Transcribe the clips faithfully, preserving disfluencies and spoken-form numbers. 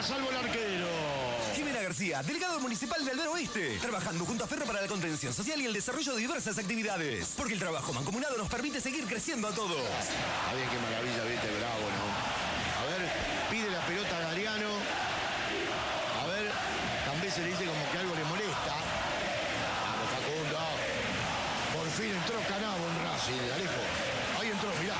a salvo el arquero. Jimena García, delegado municipal de Aldaro Oeste, trabajando junto a Ferro para la contención social y el desarrollo de diversas actividades. Porque el trabajo mancomunado nos permite seguir creciendo a todos. Está bien, qué maravilla, viste, bravo, ¿no? A ver, pide la pelota a Gariano. A ver, también se le dice como que algo le molesta. Vamos, Facundo. Por fin entró Canavo en Racing, Alejo. Ahí entró, mirá.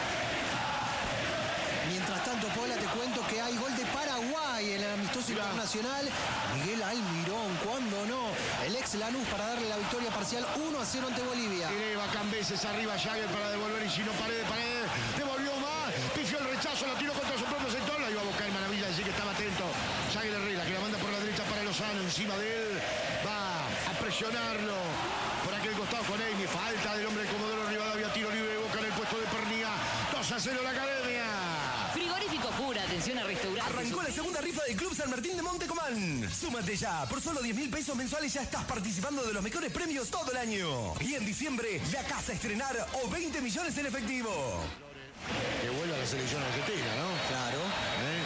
Mientras tanto, Paula, te cuento que hay gol de Paraguay en el amistoso Mirá. internacional. Miguel Almirón, ¿cuándo no? El ex Lanús para darle la victoria parcial uno a cero ante Bolivia. Eleva Cambeses arriba, Jagger para devolver y si no Paredes, Paredes. Devolvió más, pifió el rechazo, la tiró contra su propio sector. La iba a buscar Maravilla, decir que estaba atento. Jagger Herrera, que la manda por la derecha para Lozano, encima de él. Va a presionarlo por aquel costado con Amy. Falta del hombre de Comodoro Rivadavia, tiro libre de Boca en el puesto de Pernía. dos a cero la Academia. Frigorífico Pura, atención a restaurantes. Arrancó la segunda rifa del Club San Martín de Montecomán. Súmate ya, por solo diez mil pesos mensuales ya estás participando de los mejores premios todo el año. Y en diciembre, la casa a estrenar o veinte millones en efectivo. Que vuelve a la selección argentina, ¿no? Claro. ¿Eh?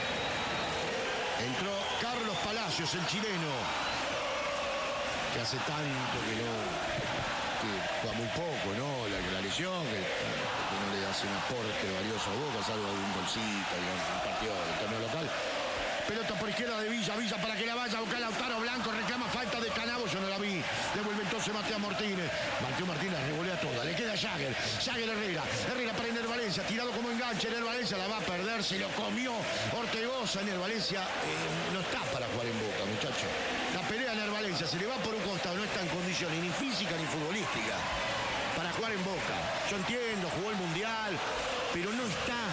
Entró Carlos Palacios, el chileno, que hace tanto que no, que juega muy poco, ¿no? La, la lesión, que, que no le hace un aporte valioso a Boca, salvo algún golcito, digamos, un partido del torneo local. Pelota por izquierda de Villa, Villa para que la vaya a buscar Lautaro Blanco, reclama falta de Canavo, yo no la vi. Devuelve entonces Mateo Martínez. Mateo Martínez la revolea toda, le queda Jagger, Jagger Herrera, Herrera para Ener Valencia, tirado como enganche, Ener Valencia la va a perder, se lo comió Ortegoza. Ener Valencia eh, no está para jugar en Boca, muchacho. La pelea Ener Valencia, se le va por un costado, no está en condiciones ni física ni futbolística para jugar en Boca. Yo entiendo, jugó el Mundial, pero no está.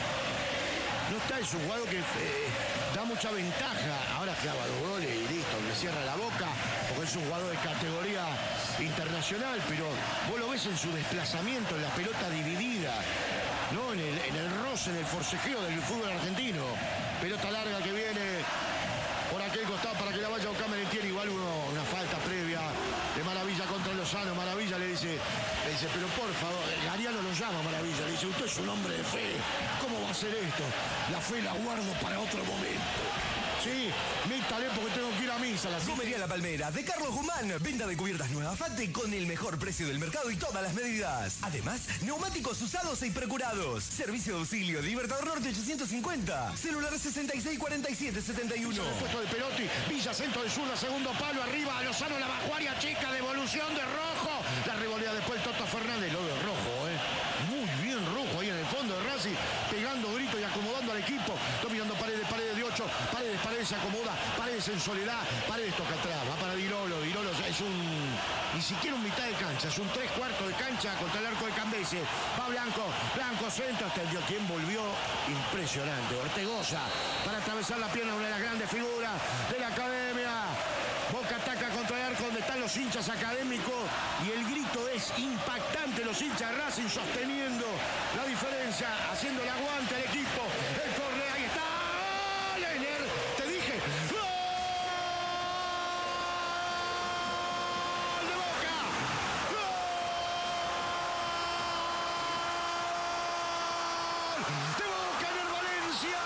No está, es un jugador que eh, da mucha ventaja. Ahora clava dos goles y listo, le cierra la boca, porque es un jugador de categoría internacional, pero vos lo ves en su desplazamiento, en la pelota dividida, ¿no? En el, en el roce, en el forcejeo del fútbol argentino. Pelota larga que viene por aquel costado para que la vaya a buscar Merentiel. Igual uno, una falta previa de Maravilla contra Lozano. Maravilla le dice, le dice, pero por favor, Gariano lo llama Maravilla, le dice, usted es un hombre de fe, ¿cómo va a hacer esto? La fe la guardo para otro momento. Sí, mítale porque tengo que ir a misa. La Gomería La Palmera, de Carlos Guzmán. Venta de cubiertas Nueva Fate con el mejor precio del mercado y todas las medidas. Además, neumáticos usados e procurados. Servicio de auxilio, Libertador Norte ochocientos cincuenta. Celular sesenta y seis cuarenta y siete setenta y uno. El puesto de Perotti, Villa, centro de zurda, segundo palo, arriba, Lozano la bajó, área chica, devolución de Rojo. La revolea después el Toto Fernández, lo de Rojo, ¿eh? Muy bien Rojo ahí en el fondo de Racing, pegando gritos y acomodando al equipo. Dominando Paredes, Paredes de ocho, Paredes, Paredes se acomoda, Paredes en soledad, Paredes toca atrás, va para Dirolo, Dirolo es un, ni siquiera un mitad de cancha, es un tres cuartos de cancha contra el arco de Cambeses. Va Blanco, Blanco centro, hasta el dio quien volvió, impresionante, Ortegoza, para atravesar la pierna, una de las grandes figuras de la Academia. Boca ataca contra el arco donde están los hinchas académicos y el grito es impactante, los hinchas de Racing sosteniendo la diferencia, haciendo el aguante al equipo. El córner, ahí está. Leiner, te dije. ¡Gol de Boca! ¡Gol de Boca en el Valencia!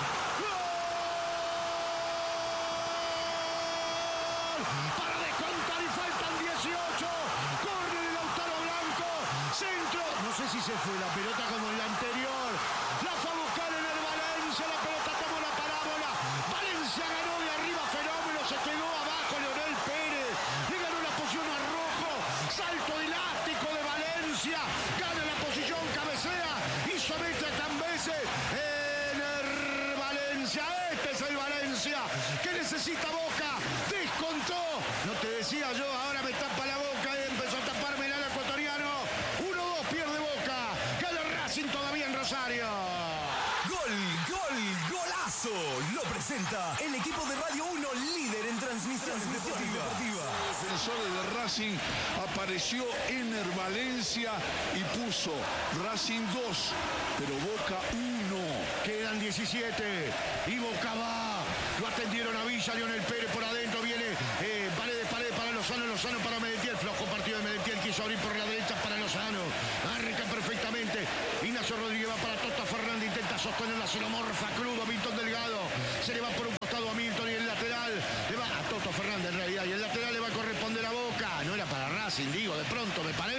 Para descontar y faltan dieciocho. Córner de Lautaro Blanco. Centro. No sé si se fue la pelota como en la anterior. La fue a buscar en el Valencia. La pelota tomó la parábola. Valencia ganó de arriba. Fenómeno. Se quedó abajo Leonel Pérez. Le ganó la posición a Rojo. Salto elástico de Valencia. Gana la posición. Cabecea. Y somete a Cambeses. En el Valencia. Este es el Valencia que necesita Boca. Descontó. No te decía yo, ahora me tapa la boca y empezó a taparme el ala ecuatoriano. uno dos pierde Boca. Gana Racing todavía en Rosario. Gol, gol, golazo. Lo presenta el equipo de Radio uno, líder en transmisión deportiva. Defensor de Racing apareció Ener Valencia y puso Racing dos, pero Boca uno. Quedan diecisiete y Boca va. Lo atendieron a Villa, Leonel Pérez por adentro. Viene eh, Paredes, Paredes para Lozano, Lozano para Merentiel. Flojo partido de Merentiel, quiso abrir por la derecha para Lozano. Arranca perfectamente. Ignacio Rodríguez va para Tota Fernández, intenta sostenerla, se lo morfa crudo, Milton Delgado. Se le va por un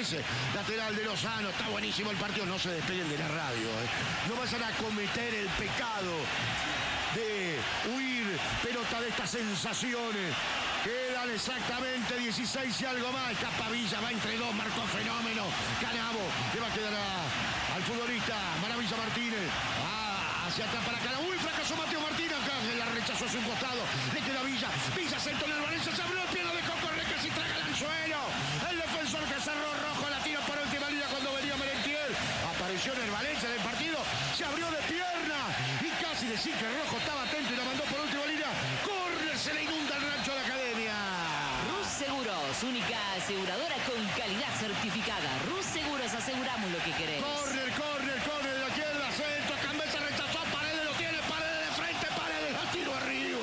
dice. Lateral de Lozano, está buenísimo el partido. No se despeguen de la radio, ¿eh? No vayan a cometer el pecado de huir, pelota de estas sensaciones. Quedan exactamente dieciséis y algo más. Escapa Villa, va entre dos, marcó fenómeno. Canavo, le va a quedar a, al futbolista Maravilla Martínez. Ah, hacia atrás para Canavo. Uy, fracasó Mateo Martínez. Acá la rechazó hacia un costado. Le queda Villa. Villa centro en el Valencia. Se abrió el pie, lo dejó correr, casi traga el anzuelo. El defensor que cerró rojo la tira por última línea cuando venía Merentiel. Apareció en el Valencia del partido. Se abrió de pierna. Y casi decir que Rojo estaba atento y la mandó por última línea. Corre, se le inunda el rancho a la academia. Rus Seguros, única aseguradora con calidad certificada. Rus Seguros, aseguramos lo que queremos. Corner, corner, corner de la izquierda. Centro, Cambesa rechazó. Paredes lo tiene. Paredes de frente. Paredes la tiró arriba.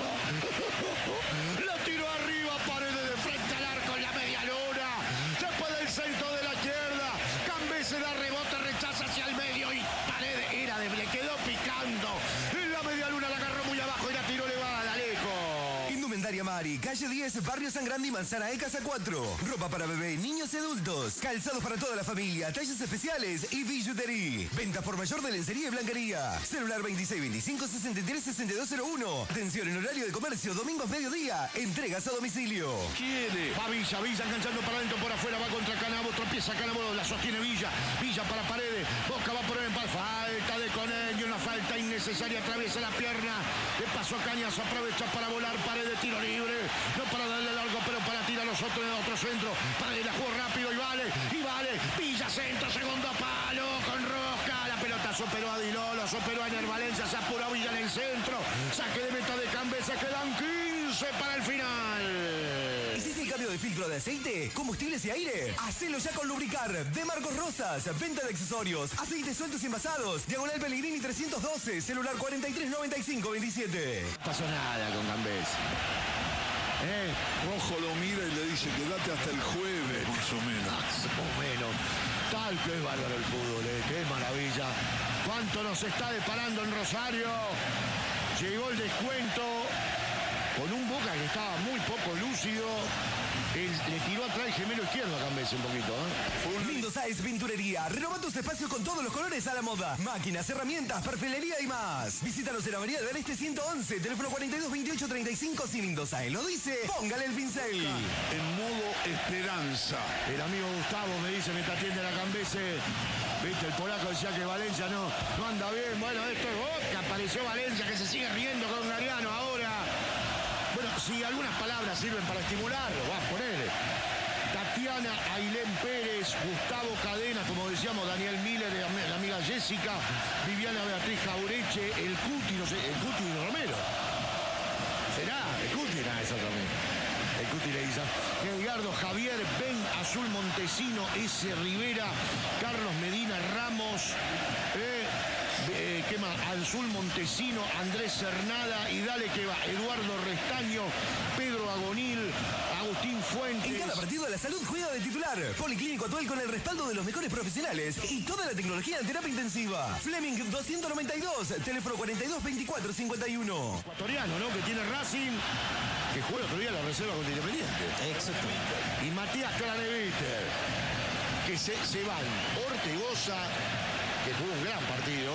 La tiró arriba. Paredes de frente al arco en la media luna. Después del centro de la izquierda. Cambesa da rebote, rechaza hacia el medio. Y Paredes era de, le quedó picando. En la media luna la agarró muy abajo y la tiró elevada, lejos. Indumentaria Mari, calle diez, Barrio San Grande y Manzana E, Casa cuatro. Ropa para bebé, niños y adultos. Calzados para toda la familia, talles especiales y billutería. Venta por mayor de lencería y blanquería. Celular veintiséis veinticinco sesenta y tres sesenta y dos cero uno. Atención en horario de comercio, domingos mediodía. Entregas a domicilio. Quiere. Va Villa, Villa enganchando para adentro, por afuera, va contra Canavo, tropieza Canavo, la sostiene Villa. Villa para Paredes, Boca va por el empate. Falta de Coneño, una falta innecesaria, atraviesa la pierna. Le pasó Cañas, aprovecha para volar, Paredes, tiro libre. No para darle largo, pero para tirar los otros en otro centro. Paredes la jugó rápido y vale, y vale. Villa centro, segundo palo, con Rosca. La pelota superó a Dilolo, superó a Ener Valencia, se apuró Villa en el centro. Saque de meta de Cambesa, quedan quince para el final. ¿Hiciste el cambio de filtro de aceite, combustibles y aire? Hacelo ya con Lubricar de Marcos Rosas. Venta de accesorios, aceites sueltos y envasados. Diagonal Pellegrini trescientos doce, celular cuarenta y tres noventa y cinco veintisiete. No pasó nada con Cambesa. ¿Eh? Rojo lo mira y le dice, quédate hasta el jueves, más o menos. Más o menos. Tal que es bárbaro el fútbol, ¿eh? Qué maravilla. ¿Cuánto nos está deparando en Rosario? Llegó el descuento con un Boca que estaba muy poco lúcido. Él le tiró atrás el gemelo izquierdo a Cambesa un poquito, ¿eh? Lindo Sáez Pinturería. Renova tus espacios con todos los colores a la moda. Máquinas, herramientas, perfilería y más. Visítanos en Avenida del Este ciento once, teléfono cuarenta y dos veintiocho treinta y cinco. Si Lindo Sáez lo dice, póngale el pincel. En modo esperanza. El amigo Gustavo me dice, mientras atiende la Cambesa, viste, el polaco decía que Valencia no, no anda bien. Bueno, esto es Boca. Apareció Valencia que se sigue riendo con Gariano ahora. Bueno, si algunas palabras sirven para estimularlo, va a ponerle. Tatiana Ailén Pérez, Gustavo Cadena, como decíamos, Daniel Miller, la amiga Jessica, Viviana Beatriz Jaureche, el Cuti, no sé, el Cuti Romero. ¿Será? El Cuti era eso también. El Cuti le dice. Edgardo Javier, Ben Azul Montesino, S. Rivera, Carlos Medina Ramos, eh, eh, ¿qué más? Azul Montesino, Andrés Cernada y dale que va. Eduardo Restaño, Pedro Agonil, Agustín Fuentes. En cada partido la salud juega de titular. Policlínico Atuel con el respaldo de los mejores profesionales y toda la tecnología en terapia intensiva. Fleming doscientos noventa y dos, teléfono cuarenta y dos veinticuatro cincuenta y uno. Ecuatoriano, ¿no? Que tiene Racing, que juega otro día la reserva contra Independiente. Exactamente. Y Matías Craneviter, que se, se van. Ortegoza, que jugó un gran partido,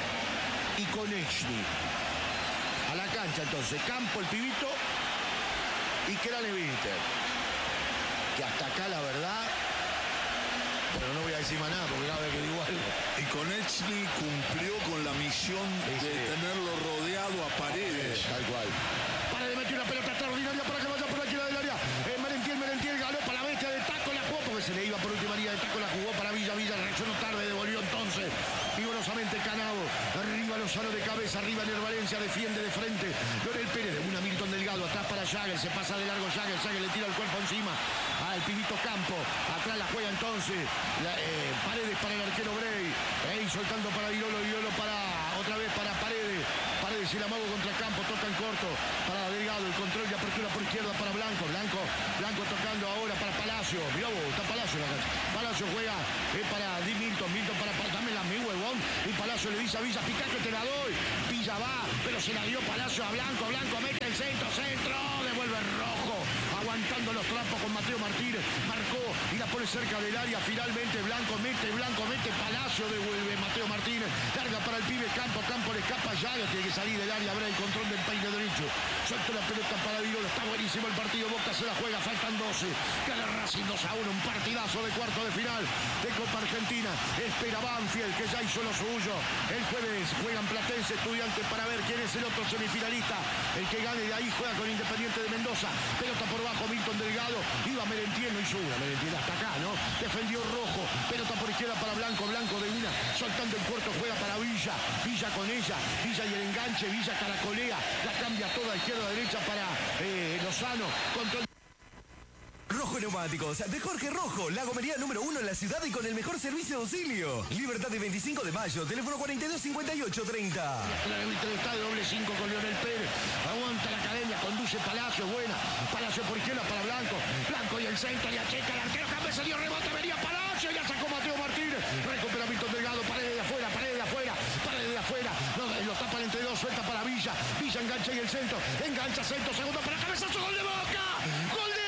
y Konechny. A la cancha entonces, Campo, el pibito, y Craneviter. Que hasta acá la verdad, pero no voy a decir más nada porque cada vez que digo algo. Y Konechny cumplió con la misión Sí, de sí. tenerlo rodeado a Paredes. Tal cual. Paredes metió una pelota extraordinaria para que vaya por aquí la del área. Eh, Merentiel, Merentiel ganó para la bestia de taco, la jugó porque se le iba por última línea de taco, la jugó para Villa, Villa reaccionó tarde, devolvió entonces vigorosamente Canavo. Arriba Lozano de cabeza, arriba Ener Valencia, defiende de frente. Leonel Pérez, de una Milton Delgado, atrás para Jagger, se pasa de largo Jagger, Jagger le tira el cuerpo encima al pibito Campo. Atrás la juega entonces la, eh, Paredes para el arquero Bray. Bray soltando para Dilolo, Dilolo para otra vez para Paredes. Paredes el amago contra Campo, toca en corto para Delgado, el control de apertura por izquierda para Blanco, Blanco, Blanco tocando ahora para Palacio, mirá vos, está Palacio en la cancha. Palacio juega eh, para Di Milton, Milton para, para dame la mi huevón, y Palacio le dice a Villa, pica que te la doy, Villa va, pero se la dio Palacio a Blanco, Blanco mete el centro, centro, devuelve Rojo, aguantando buscando los trampos con Mateo Martínez. Marcó y la pone cerca del área. Finalmente Blanco mete, Blanco mete. Palacio devuelve Mateo Martínez. Larga para el pibe Campo. Campo le escapa ya. Lo tiene que salir del área. Habrá el control del peine derecho. Suelta la pelota para Virolo. Está buenísimo el partido. Boca se la juega. Faltan doce. Gana Racing dos a uno. Un partidazo de cuarto de final de Copa Argentina. Espera Banfield, que ya hizo lo suyo. El jueves juegan Platense, Estudiantes, para ver quién es el otro semifinalista. El que gane de ahí juega con Independiente de Mendoza. Pelota por bajo, Milton Delgado. Iba Merentiel, no hizo una. Merentiel hasta acá, ¿no? Defendió Rojo. Pelota por izquierda para Blanco. Blanco de una. Soltando el puerto, juega para Villa. Villa con ella. Villa y el enganche. Villa caracolea. La cambia toda izquierda a derecha para eh, Lozano. Control. Rojo Neumáticos, de Jorge Rojo, la gomería número uno en la ciudad y con el mejor servicio de auxilio. Libertad de veinticinco de mayo, teléfono cuarenta y dos cincuenta y ocho treinta. Está de doble cinco con Leonel Pérez. Aguanta la academia, conduce Palacio, buena. Palacio por izquierda para Blanco. Blanco y el centro, y acheca el arquero, cambia, se dio rebote, venía Palacio, ya sacó Mateo Martínez. Recupera Milton Delgado, pared de afuera, pared de afuera, pared de afuera. No, lo tapan entre dos, suelta para Villa. Villa engancha y el centro. Engancha centro, segundo para cabezazo, gol de Boca. Gol de